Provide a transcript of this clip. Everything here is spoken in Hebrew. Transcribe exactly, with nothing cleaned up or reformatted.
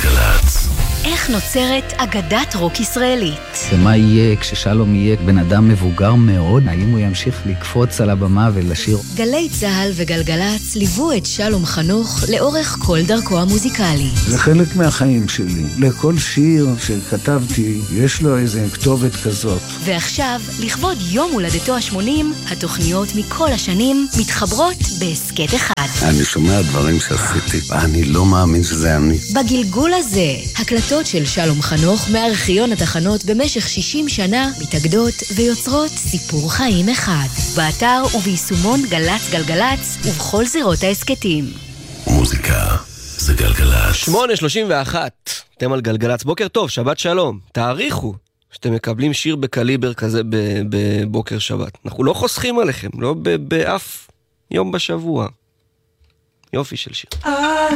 גלגלצ. איך נוצרת אגדת רוק ישראלית? ומה יהיה כששלום יהיה בן אדם מבוגר מאוד? האם הוא ימשיך לקפוץ על הבמה ולשיר? גלי צהל וגלגלצ ליוו את שלום חנוך לאורך כל דרכו המוזיקלי. זה חלק מהחיים שלי. לכל שיר שכתבתי יש לו איזה כתובת כזאת. ועכשיו, לכבוד יום הולדתו ה-שמונים, התוכניות מכל השנים מתחברות בעסקת אחד. אני שומע דברים שעשיתי, אני לא מאמין שזה אני. בגלגול הזה, הקלטות של שלום חנוך מארכיון התחנות במשך שישים שנה מתאגדות ויוצרות סיפור חיים אחד. באתר וביישומון גלץ גלגלץ ובכל זירות העסקתים. מוזיקה זה גלגלצ. שמונה שלושים ואחת, אתם על גלגלצ. בוקר טוב, שבת שלום. תאריכו שאתם מקבלים שיר בקליבר כזה בבוקר שבת. אנחנו לא חוסכים עליכם, לא באף יום בשבוע. יופי של שיר.